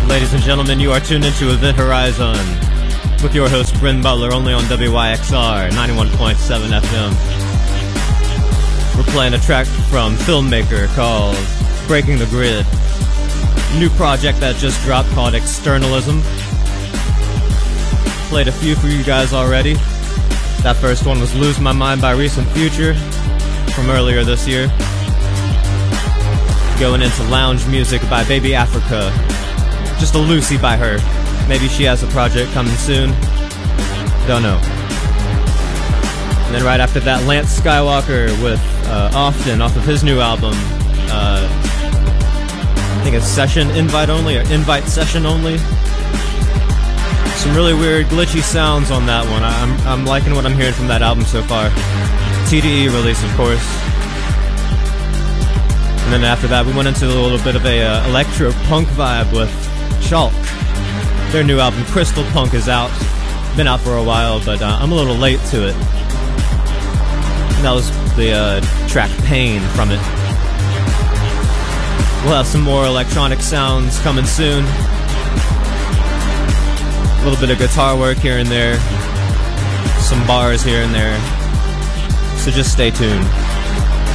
Ladies and gentlemen, you are tuned into Event Horizon with your host Bryn Butler, only on WYXR 91.7 FM. We're playing a track from Filmmaker called Breaking the Grid. New project that just dropped called Externalism. Played a few for you guys already. That first one was Lose My Mind by Recent Future from earlier this year. Going into lounge music by Baby Africa. Just a Lucy by her. Maybe she has a project coming soon. Don't know. And then right after that, Lance Skywalker with Often off of his new album. I think it's Session Invite Only or Invite Session Only. Some really weird glitchy sounds on that one. I'm liking what I'm hearing from that album so far. TDE release, of course. And then after that, we went into a little bit of a electro punk vibe with Chalk. Their new album, Crystal Punk, is out. Been out for a while, but I'm a little late to it. And that was the track Pain from it. We'll have some more electronic sounds coming soon. A little bit of guitar work here and there. Some bars here and there. So just stay tuned.